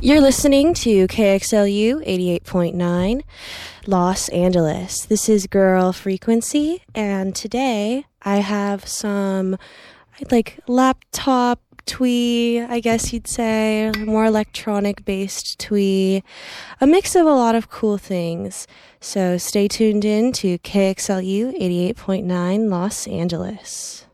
You're listening to KXLU 88.9 Los Angeles. This is Girl Frequency, and today I have some laptop twee, I guess you'd say, more electronic based twee, a mix of a lot of cool things. So stay tuned in to KXLU 88.9 Los Angeles.